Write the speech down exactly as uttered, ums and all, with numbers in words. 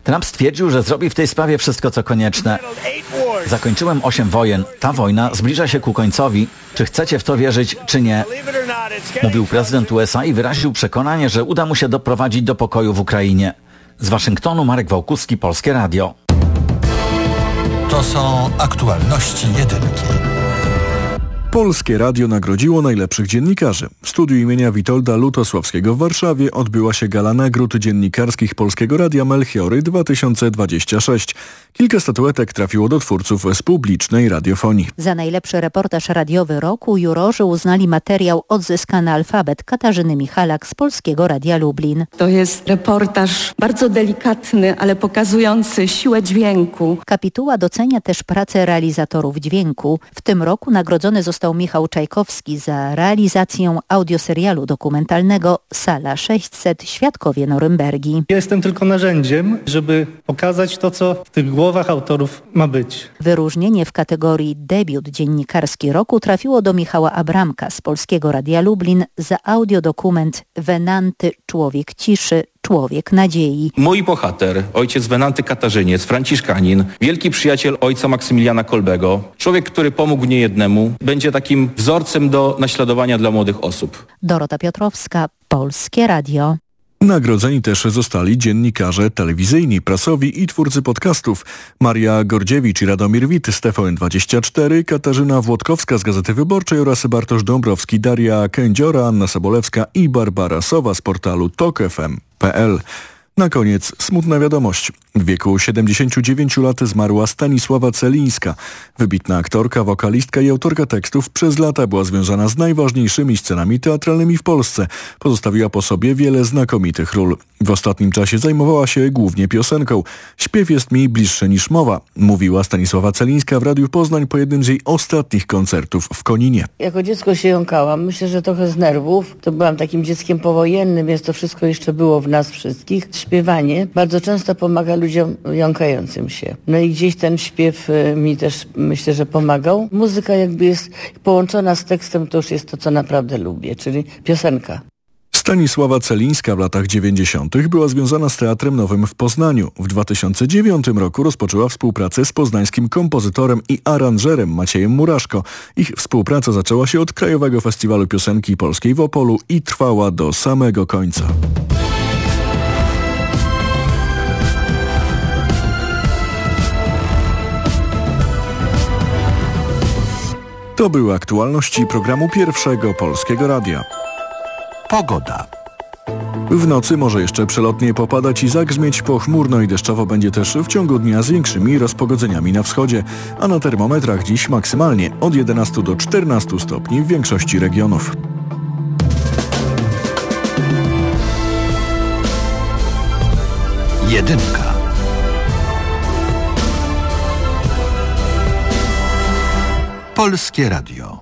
Trump stwierdził, że zrobi w tej sprawie wszystko, co konieczne. Zakończyłem osiem wojen. Ta wojna zbliża się ku końcowi. Czy chcecie w to wierzyć, czy nie? Mówił prezydent U S A i wyraził przekonanie, że uda mu się doprowadzić do pokoju w Ukrainie. Z Waszyngtonu Marek Wałkuski, Polskie Radio. To są aktualności jedynki. Polskie Radio nagrodziło najlepszych dziennikarzy. W studiu imienia Witolda Lutosławskiego w Warszawie odbyła się gala nagród dziennikarskich Polskiego Radia Melchiory dwa tysiące dwadzieścia sześć. Kilka statuetek trafiło do twórców z publicznej radiofonii. Za najlepszy reportaż radiowy roku jurorzy uznali materiał Odzyskany alfabet Katarzyny Michalak z Polskiego Radia Lublin. To jest reportaż bardzo delikatny, ale pokazujący siłę dźwięku. Kapituła docenia też pracę realizatorów dźwięku. W tym roku nagrodzony został Michał Czajkowski za realizację audioserialu dokumentalnego Sala sześćset Świadkowie Norymbergi. Ja jestem tylko narzędziem, żeby pokazać to, co w tych głowach autorów ma być. Wyróżnienie w kategorii debiut dziennikarski roku trafiło do Michała Abramka z Polskiego Radia Lublin za audiodokument Wenanty Człowiek ciszy, Człowiek nadziei. Mój bohater, ojciec Wenanty Katarzyniec, franciszkanin, wielki przyjaciel ojca Maksymiliana Kolbego, człowiek, który pomógł niejednemu, będzie takim wzorcem do naśladowania dla młodych osób. Dorota Piotrowska, Polskie Radio. Nagrodzeni też zostali dziennikarze telewizyjni, prasowi i twórcy podcastów. Maria Gordziewicz i Radomir Wit z T V N dwadzieścia cztery, Katarzyna Włodkowska z Gazety Wyborczej oraz Bartosz Dąbrowski, Daria Kędziora, Anna Sobolewska i Barbara Sowa z portalu tok f m kropka p l. Na koniec smutna wiadomość. W wieku siedemdziesięciu dziewięciu lat zmarła Stanisława Celińska. Wybitna aktorka, wokalistka i autorka tekstów przez lata była związana z najważniejszymi scenami teatralnymi w Polsce. Pozostawiła po sobie wiele znakomitych ról. W ostatnim czasie zajmowała się głównie piosenką. Śpiew jest mi bliższy niż mowa, mówiła Stanisława Celińska w Radiu Poznań po jednym z jej ostatnich koncertów w Koninie. Jako dziecko się jąkałam. Myślę, że trochę z nerwów. To byłam takim dzieckiem powojennym, więc to wszystko jeszcze było w nas wszystkich. Śpiewanie bardzo często pomaga ludziom jąkającym się. No i gdzieś ten śpiew mi też, myślę, że pomagał. Muzyka jakby jest połączona z tekstem, to już jest to, co naprawdę lubię, czyli piosenka. Stanisława Celińska w latach dziewięćdziesiątych była związana z Teatrem Nowym w Poznaniu. W dwa tysiące dziewiątym roku rozpoczęła współpracę z poznańskim kompozytorem i aranżerem Maciejem Muraszko. Ich współpraca zaczęła się od Krajowego Festiwalu Piosenki Polskiej w Opolu i trwała do samego końca. To były aktualności programu Pierwszego Polskiego Radia. Pogoda. W nocy może jeszcze przelotnie popadać i zagrzmieć, pochmurno i deszczowo będzie też w ciągu dnia z większymi rozpogodzeniami na wschodzie, a na termometrach dziś maksymalnie od jedenastu do czternastu stopni w większości regionów. Jedynka. Polskie Radio.